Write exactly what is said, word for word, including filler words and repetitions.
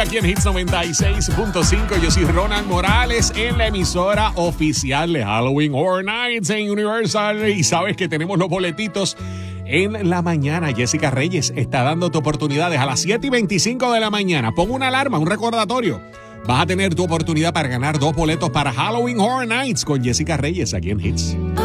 aquí en Hits noventa y seis punto cinco. Yo soy Ronald Morales en la emisora oficial de Halloween Horror Nights en Universal. Y sabes que tenemos los boletitos en la mañana. Jessica Reyes está dándote oportunidades a las siete y veinticinco de la mañana. Pon una alarma, un recordatorio. Vas a tener tu oportunidad para ganar dos boletos para Halloween Horror Nights con Jessica Reyes aquí en Hits.